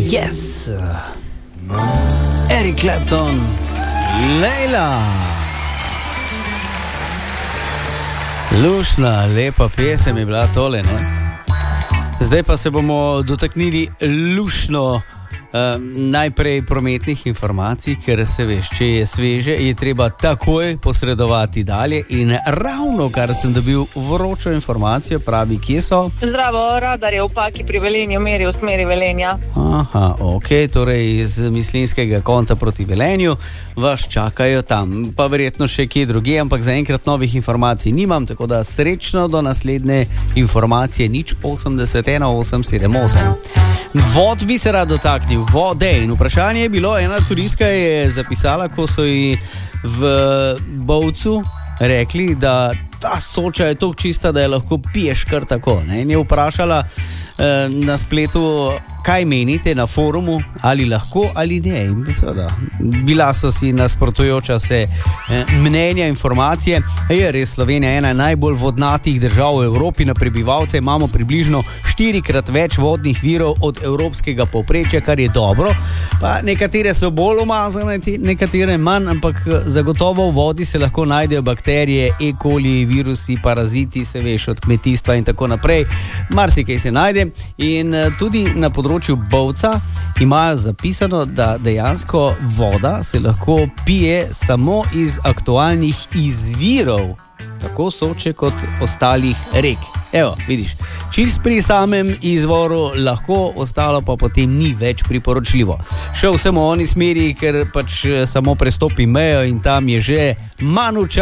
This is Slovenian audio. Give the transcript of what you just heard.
Yes! Eric Clapton, Leila. Lušna, lepa pesem je bila tole, ne? Zdaj pa se bomo dotaknili lušno najprej prometnih informacij, ker se veš, če je sveže, je treba takoj posredovati dalje in ravno kar sem dobil vročo informacijo, pravi, kje so? Zdravo, radar je v Paki pri Velenju, meri v smeri Velenja. Aha, ok, torej iz Mislinjskega konca proti Velenju vas čakajo tam, pa verjetno še kje drugje, ampak zaenkrat novih informacij nimam, tako da srečno do naslednje informacije 080 1878. Vod bi se rad dotaknil, vode, in vprašanje je bilo, ena turistka je zapisala, ko so ji v Bovcu rekli, da ta Soča je toliko čista, da je lahko piješ kar tako, ne? In je vprašala na spletu, kaj menite na forumu, ali lahko ali ne. In seveda, bila so si nasprotujoča se mnenja, informacije. Je res Slovenija ena najbolj vodnatih držav v Evropi, na prebivalce imamo približno 4-krat več vodnih virov od evropskega povprečja, kar je dobro. Pa nekatere so bolj umazane, nekatere manj, ampak zagotovo v vodi se lahko najdejo bakterije, E. coli, virusi, paraziti, se veš, od kmetijstva in tako naprej. Marsikaj se najde. In tudi na področju Bovca imajo zapisano, da dejansko voda se lahko pije samo iz aktualnih izvirov, tako Soče kot ostalih rek. Evo, vidiš, čist pri samem izvoru lahko, ostalo pa potem ni več priporočljivo. Šel sem v oni smeri, ker pač samo prestopi mejo in tam je že manj